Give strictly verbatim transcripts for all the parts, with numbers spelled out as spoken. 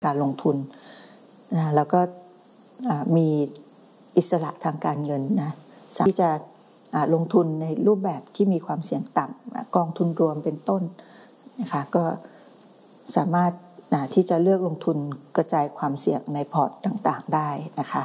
การลงทุนนะแล้วก็มีอิสระทางการเงินนะสามารถที่จะลงทุนในรูปแบบที่มีความเสี่ยงต่ำกองทุนรวมเป็นต้นนะคะก็สามารถที่จะเลือกลงทุนกระจายความเสี่ยงในพอร์ตต่างๆได้นะคะ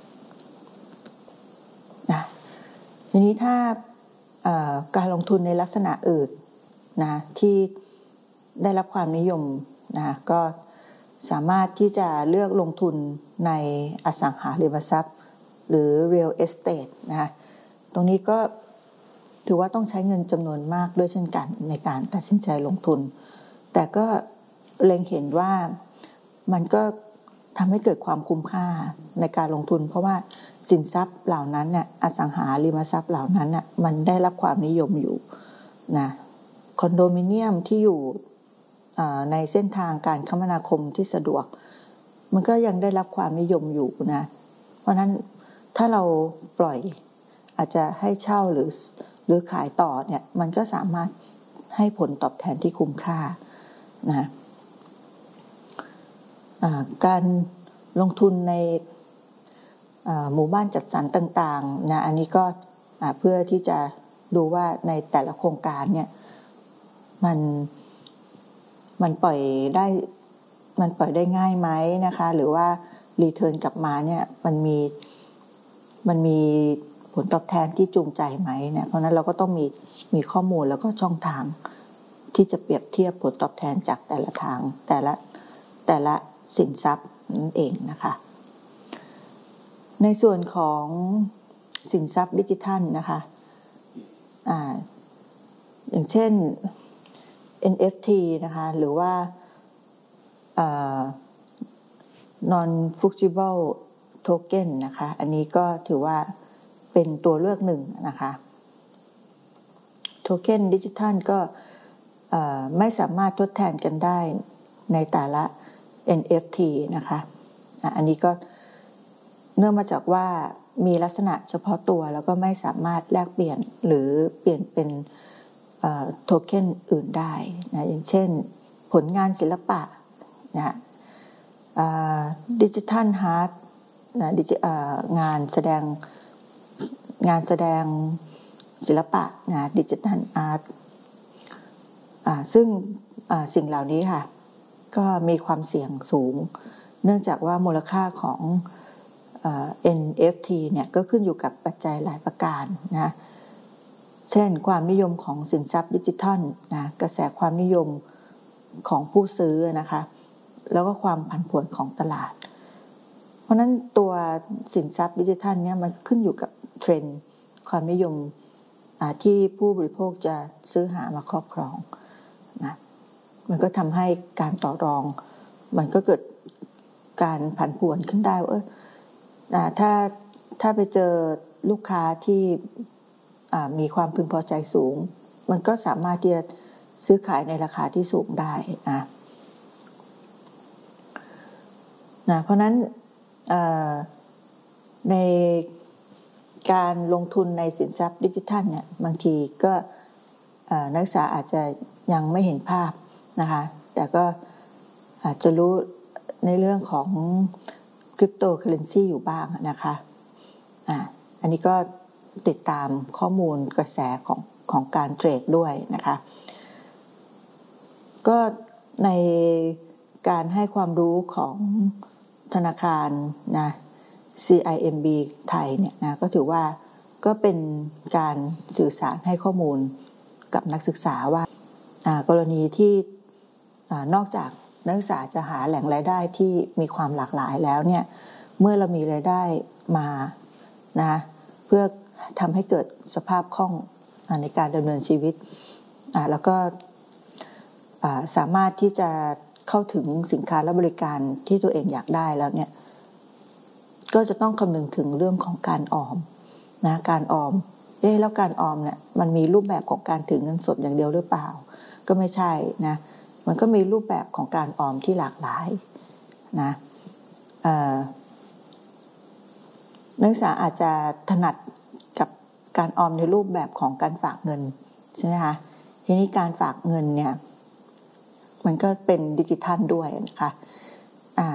นะทีนี้ถ้าการลงทุนในลักษณะอื่นนะที่ได้รับความนิยมนะก็สามารถที่จะเลือกลงทุนในอสังหาริมทรัพย์หรือ real estate นะคะตรงนี้ก็ถือว่าต้องใช้เงินจำนวนมากด้วยเช่นกันในการตัดสินใจลงทุนแต่ก็เล็งเห็นว่ามันก็ทำให้เกิดความคุ้มค่าในการลงทุนเพราะว่าสินทรัพย์เหล่านั้นเนี่ยอสังหาริมทรัพย์เหล่านั้นน่ะมันได้รับความนิยมอยู่นะคอนโดมิเนียมที่อยู่ในเส้นทางการคมนาคมที่สะดวกมันก็ยังได้รับความนิยมอยู่นะเพราะนั้นถ้าเราปล่อยอาจจะให้เช่าหรือหรือขายต่อเนี่ยมันก็สามารถให้ผลตอบแทนที่คุ้มค่านะการลงทุนในหมู่บ้านจัดสรรต่างๆนะอันนี้ก็เพื่อที่จะดูว่าในแต่ละโครงการเนี่ยมันมันปล่อยได้มันปล่อยได้ง่ายไหมนะคะหรือว่ารีเทิร์นกลับมาเนี่ยมันมีมันมีผลตอบแทนที่จูงใจไหมเนี่ยเพราะนั้นเราก็ต้องมีมีข้อมูลแล้วก็ช่องทางที่จะเปรียบเทียบผลตอบแทนจากแต่ละทางแต่ละแต่ละสินทรัพย์นั่นเองนะคะในส่วนของสินทรัพย์ดิจิทัลนะคะอ่าอย่างเช่น เอ็น เอฟ ที นะคะหรือว่า non fungible token นะคะอันนี้ก็ถือว่าเป็นตัวเลือกหนึ่งนะคะโทเค็นดิจิทัลก็ไม่สามารถทดแทนกันได้ในแต่ละ เอ็น เอฟ ที นะคะอันนี้ก็เนื่องมาจากว่ามีลักษณะเฉพาะตัวแล้วก็ไม่สามารถแลกเปลี่ยนหรือเปลี่ยนเป็นโทเค็นอื่นได้นะอย่างเช่นผลงานศิลปะนะดิจิทัลฮาร์ทนะงานแสดงงานแสดงศิลปะนะดิจิทัลอาร์ตซึ่งสิ่งเหล่านี้ค่ะก็มีความเสี่ยงสูงเนื่องจากว่ามูลค่าของ เอ็น เอฟ ที เนี่ยก็ขึ้นอยู่กับปัจจัยหลายประการนะเช่นความนิยมของสินทรัพย์ดิจิทัลนะกระแสความนิยมของผู้ซื้อนะคะแล้วก็ความผันผวนของตลาดเพราะนั้นตัวสินทรัพย์ดิจิทัลเนี่ยมันขึ้นอยู่กับเทรนด์ความนิยมที่ผู้บริโภคจะซื้อหามาครอบครองนะมันก็ทำให้การต่อรองมันก็เกิดการผันผวนขึ้นได้ว่าเออถ้าถ้าไปเจอลูกค้าที่มีความพึงพอใจสูงมันก็สามารถที่จะซื้อขายในราคาที่สูงได้นะนะเพราะนั้นในการลงทุนในสินทรัพย์ดิจิทัลเนี่ยบางทีก็นักศึกษาอาจจะยังไม่เห็นภาพนะคะแต่ก็อาจจะรู้ในเรื่องของคริปโตเคอเรนซีอยู่บ้างนะคะอ่าอันนี้ก็ติดตามข้อมูลกระแสของของการเทรดด้วยนะคะก็ในการให้ความรู้ของธนาคารนะ ซี ไอ เอ็ม บี ไทยเนี่ยนะก็ถือว่าก็เป็นการสื่อสารให้ข้อมูลกับนักศึกษาว่ากรณีที่นอกจากนักศึกษาจะหาแหล่งรายได้ที่มีความหลากหลายแล้วเนี่ยเมื่อเรามีรายได้มานะเพื่อทำให้เกิดสภาพคล่องในการดำเนินชีวิตแล้วก็สามารถที่จะเข้าถึงสินค้าและบริการที่ตัวเองอยากได้แล้วเนี่ยก็จะต้องคำนึงถึงเรื่องของการออมนะการออมเอ๊ะแล้วการออมเนี่ยมันมีรูปแบบของการถือเงินสดอย่างเดียวหรือเปล่าก็ไม่ใช่นะมันก็มีรูปแบบของการออมที่หลากหลายนะนักศึกษาอาจจะถนัดกับการออมในรูปแบบของการฝากเงินใช่ไหมคะทีนี้การฝากเงินเนี่ยมันก็เป็นดิจิทัลด้วยนะคะ